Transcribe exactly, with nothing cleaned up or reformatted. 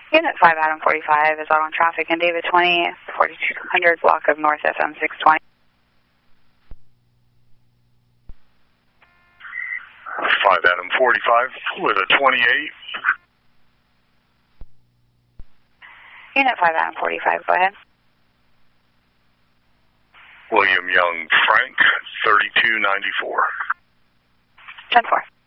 Unit five Adam forty-five is out on traffic in David twenty, forty-two hundred block of North F M six twenty. five Adam forty-five with a twenty-eight. Unit five Adam forty-five, go ahead. William Young Frank, thirty-two ninety-four. ten four.